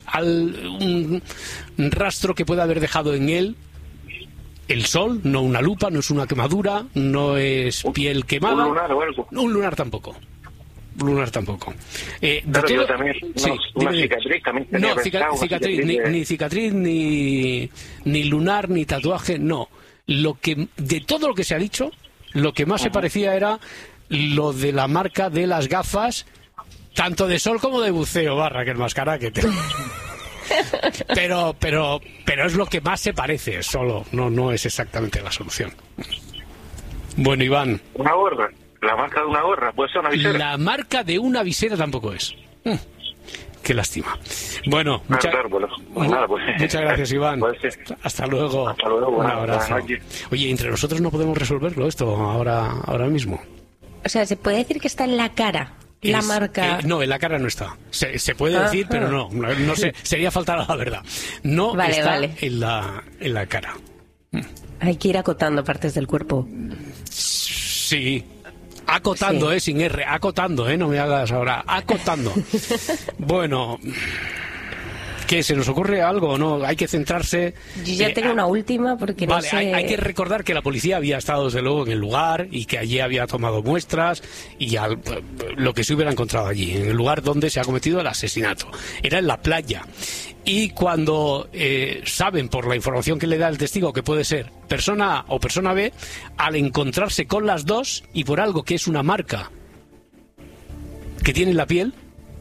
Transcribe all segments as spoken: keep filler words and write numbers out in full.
al, un rastro que pueda haber dejado en él el sol, no una lupa, no es una quemadura, no es piel quemada. ¿Un lunar o algo? Un lunar tampoco. Lunar tampoco. Eh, Pero todo... yo también, no, sí, una dime, cicatriz también tenía no, cica- pensado, cicatriz, cicatriz ni, de... ni cicatriz, ni, ni lunar, ni tatuaje, no. Lo que, de todo lo que se ha dicho, lo que más uh-huh. se parecía era lo de la marca de las gafas, tanto de sol como de buceo, barra que el mascaraque. Pero, pero, pero es lo que más se parece, solo, no, no es exactamente la solución. Bueno, Iván. Una gorra. La marca de una gorra, puede ser una visera. La marca de una visera tampoco es. Mm, qué lástima. Bueno, ah, mucha, claro, bueno, pues nada, pues, muchas gracias, Iván. Pues, Hasta luego. Hasta luego. Un Bueno, abrazo. Oye, entre nosotros no podemos resolverlo esto ahora, ahora mismo. O sea, se puede decir que está en la cara. La es, marca. Eh, no, en la cara no está. Se, se puede Ajá. decir, pero no. No, no sé, sería faltar a la verdad. No vale, está vale. En, la, en la cara. Hay que ir acotando partes del cuerpo. Sí. Acotando, sí. eh, sin R, acotando, eh, no me hagas ahora, acotando. Bueno, ¿qué? ¿Se nos ocurre algo o no? Hay que centrarse. Yo ya eh, tengo una última porque vale, no sé... hay, hay que recordar que la policía había estado desde luego en el lugar y que allí había tomado muestras y al, lo que se hubiera encontrado allí, en el lugar donde se ha cometido el asesinato. Era en la playa. Y cuando eh, saben por la información que le da el testigo que puede ser persona A o persona B, al encontrarse con las dos y por algo que es una marca que tiene en la piel,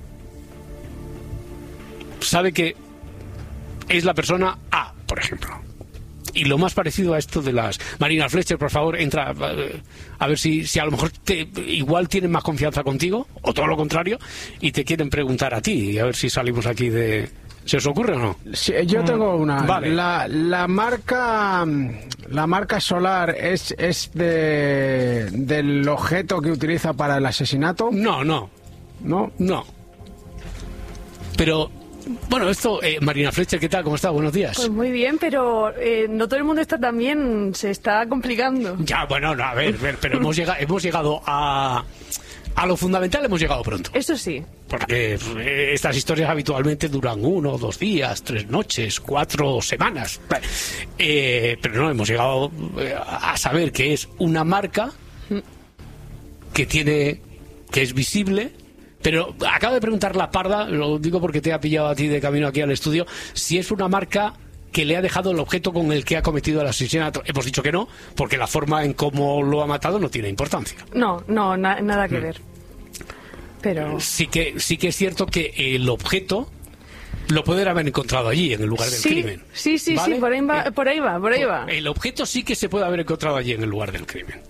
sabe que es la persona A, por ejemplo. Y lo más parecido a esto de las... Marina Fletcher, por favor, entra a ver si, si a lo mejor te, igual tienen más confianza contigo, o todo lo contrario, y te quieren preguntar a ti, y a ver si salimos aquí de... ¿Se os ocurre o no? Sí, yo tengo una. Vale. La, la marca la marca solar es, es de del objeto que utiliza para el asesinato. No, no. ¿No? No. Pero... Bueno, esto, eh, Marina Fletcher, ¿qué tal? ¿Cómo está? Buenos días. Pues muy bien, pero eh, no todo el mundo está tan bien, se está complicando. Ya, bueno, no, a ver, ver pero hemos llegado, hemos llegado a... A lo fundamental hemos llegado pronto. Eso sí. Porque eh, estas historias habitualmente duran uno, dos días, tres noches, cuatro semanas. Eh, pero no, hemos llegado eh, a saber que es una marca que tiene, que es visible. Pero acabo de preguntar la Parda, lo digo porque te ha pillado a ti de camino aquí al estudio, si es una marca que le ha dejado el objeto con el que ha cometido el asesinato. Hemos dicho que no, porque la forma en cómo lo ha matado no tiene importancia. No, no, na- nada que mm. ver. Pero sí que sí que es cierto que el objeto lo pueden haber encontrado allí, en el lugar del sí, crimen. Sí, sí, ¿vale? sí, por ahí va, eh, por ahí va, por ahí va. El objeto sí que se puede haber encontrado allí, en el lugar del crimen.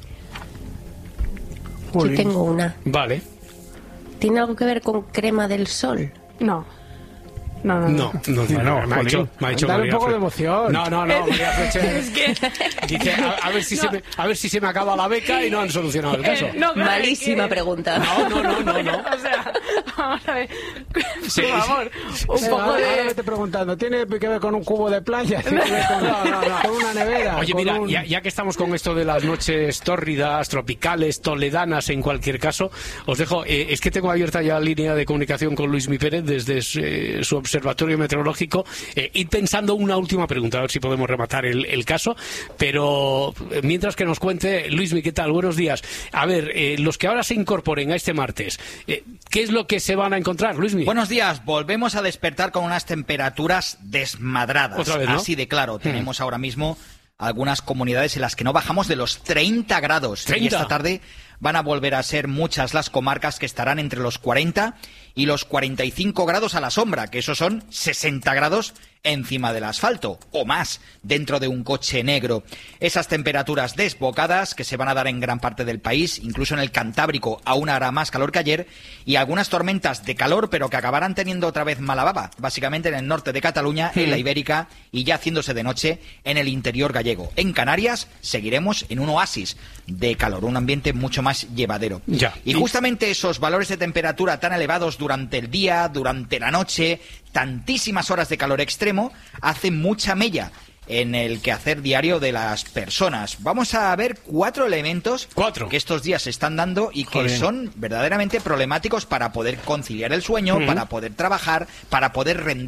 Yo tengo una. Vale. ¿Tiene algo que ver con crema del sol? No. No, no, no. No, no, no, no me ha hecho, me ha hecho Dale un poco Fle- de emoción. No, no, no, María Fletcher. Es que... Dice, a, a ver si no. se me, a ver si se me acaba la beca y no han solucionado el caso. Eh, no, claro, Malísima que... pregunta. No, no, no, no, no. O sea, vamos a ver. Sí, Por favor, sí, un sí. poco Ahora, ahora me de... estoy preguntando, ¿tiene que ver con un cubo de playa? ¿Tiene que ver con, No, no, no. con una nevera? Oye, con mira, un... ya, ya que estamos con esto de las noches tórridas, tropicales, toledanas, en cualquier caso, os dejo, eh, es que tengo abierta ya la línea de comunicación con Luismi Pérez desde su, eh, su observatorio meteorológico. Eh, ir pensando una última pregunta, a ver si podemos rematar el, el caso, pero eh, mientras que nos cuente, Luismi, ¿qué tal? Buenos días. A ver, eh, los que ahora se incorporen a este martes, eh, ¿qué es lo que se van a encontrar, Luismi? Buenos días, volvemos a despertar con unas temperaturas desmadradas. Otra vez, ¿no? Así de claro, tenemos hmm. ahora mismo algunas comunidades en las que no bajamos de los treinta grados. ¿treinta? Y esta tarde van a volver a ser muchas las comarcas que estarán entre los cuarenta y los cuarenta y cinco grados a la sombra, que esos son sesenta grados encima del asfalto, o más, dentro de un coche negro. Esas temperaturas desbocadas que se van a dar en gran parte del país, incluso en el Cantábrico aún hará más calor que ayer, y algunas tormentas de calor, pero que acabarán teniendo otra vez mala baba, básicamente en el norte de Cataluña, sí. en la Ibérica, y ya haciéndose de noche en el interior gallego. En Canarias seguiremos en un oasis de calor, un ambiente mucho más llevadero. Ya. Y justamente esos valores de temperatura tan elevados durante el día, durante la noche, tantísimas horas de calor extremo, hacen mucha mella en el quehacer diario de las personas. Vamos a ver cuatro elementos ¿Cuatro? que estos días se están dando y que Joder. son verdaderamente problemáticos para poder conciliar el sueño, Mm. para poder trabajar, para poder rendir